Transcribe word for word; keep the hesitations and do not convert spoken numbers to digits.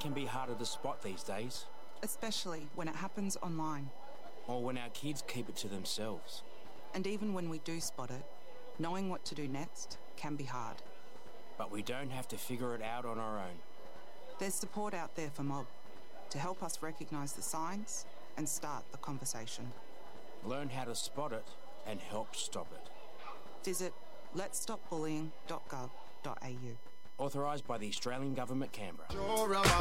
can be harder to spot these days. Especially when it happens online. Or when our kids keep it to themselves. And even when we do spot it, knowing what to do next can be hard. But we don't have to figure it out on our own. There's support out there for Mob to help us recognise the signs and start the conversation. Learn how to spot it and help stop it. Visit lets stop bullying dot gov dot a u. Authorised by the Australian Government, Canberra.